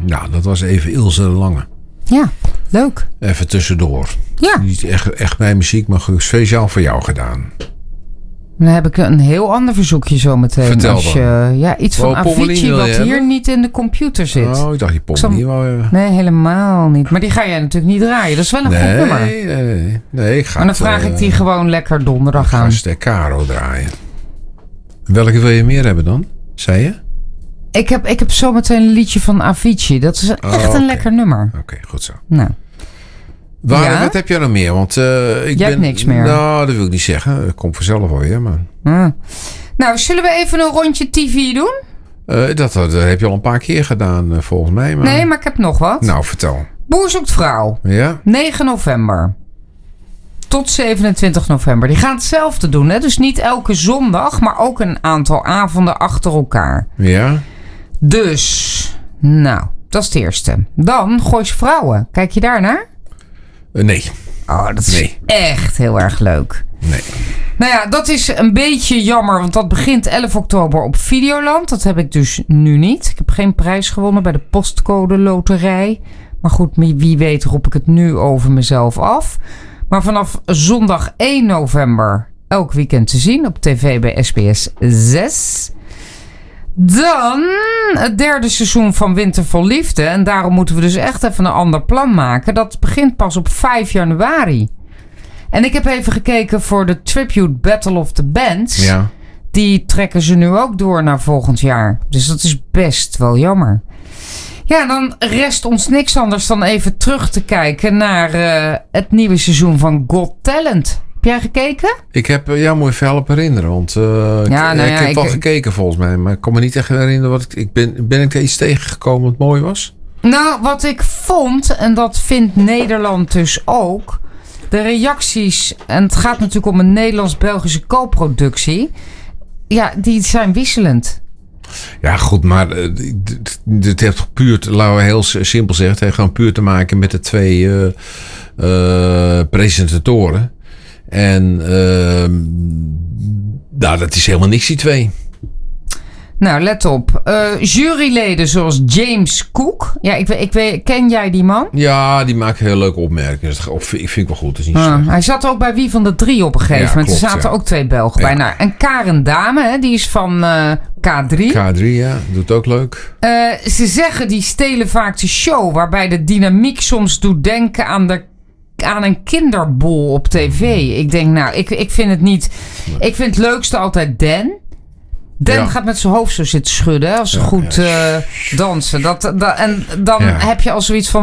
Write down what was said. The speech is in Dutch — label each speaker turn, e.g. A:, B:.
A: Nou, dat was even Ilse de Lange.
B: Ja, leuk.
A: Even tussendoor.
B: Ja.
A: Niet echt mijn muziek, maar speciaal voor jou gedaan.
B: Dan heb ik een heel ander verzoekje zo meteen.
A: Vertel
B: als je, iets van Avicii wat hier
A: hebben?
B: niet in de computer zit.
A: Oh, ik dacht die Pommelien wel hebben.
B: Nee, helemaal niet. Maar die ga jij natuurlijk niet draaien. Dat is wel een goed nummer.
A: Nee, ik ga
B: Maar dan vraag ik die gewoon lekker donderdag aan.
A: Ik ga Stercaro draaien. Welke wil je meer hebben dan? Zei je?
B: Ik heb zometeen een liedje van Avicii. Dat is echt een lekker nummer.
A: Oké, goed zo.
B: Nou.
A: Wat heb jij nog meer? Want
B: jij hebt niks meer.
A: Nou, dat wil ik niet zeggen. Dat komt vanzelf wel weer. Maar...
B: Nou, zullen we even een rondje TV doen?
A: Dat heb je al een paar keer gedaan, volgens mij. Maar...
B: Nee, maar ik heb nog wat.
A: Nou, vertel.
B: Boer zoekt vrouw.
A: Ja?
B: 9 november. Tot 27 november. Die gaan hetzelfde doen. Hè? Dus niet elke zondag, maar ook een aantal avonden achter elkaar.
A: Ja?
B: Dus, nou, dat is het eerste. Dan Goois Vrouwen. Kijk je daarnaar?
A: Nee.
B: Oh, dat is echt heel erg leuk.
A: Nee.
B: Nou ja, dat is een beetje jammer, want dat begint 11 oktober op Videoland. Dat heb ik dus nu niet. Ik heb geen prijs gewonnen bij de Postcode Loterij. Maar goed, wie weet roep ik het nu over mezelf af. Maar vanaf zondag 1 november elk weekend te zien op tv bij SBS 6. Dan het derde seizoen van Winter vol Liefde. En daarom moeten we dus echt even een ander plan maken. Dat begint pas op 5 januari. En ik heb even gekeken voor de Tribute Battle of the Bands.
A: Ja.
B: Die trekken ze nu ook door naar volgend jaar. Dus dat is best wel jammer. Ja, dan rest ons niks anders dan even terug te kijken naar het nieuwe seizoen van Got Talent. Heb jij gekeken?
A: Ik heb, moet je even helpen herinneren. Want ik heb wel gekeken volgens mij. Maar ik kan me niet echt herinneren. Ben ik er iets tegengekomen wat mooi was?
B: Nou, wat ik vond, en dat vindt Nederland dus ook. De reacties, en het gaat natuurlijk om een Nederlands-Belgische co-productie. Ja, die zijn wisselend.
A: Ja, goed, maar het heeft puur, laten we heel simpel zeggen, het heeft gewoon puur te maken met de twee presentatoren. En dat is helemaal niks, die twee.
B: Nou, let op. Juryleden zoals James Cook. Ja, ik weet, ken jij die man?
A: Ja, die maakt heel leuke opmerkingen. Ik vind het wel goed. Het is niet slecht.
B: Hij zat ook bij Wie van de Drie op een gegeven moment.
A: Klopt,
B: er zaten ook 2 Belgen bij. Nou, en Karen Dame, hè, die is van K3.
A: K3, ja. Doet ook leuk.
B: Ze zeggen die stelen vaak de show. Waarbij de dynamiek soms doet denken aan een kinderbol op tv. Ik denk, nou, ik vind het niet... Ik vind het leukste altijd Dan. Dan gaat met zijn hoofd zo zitten schudden als ze goed dansen. En dan heb je al zoiets van...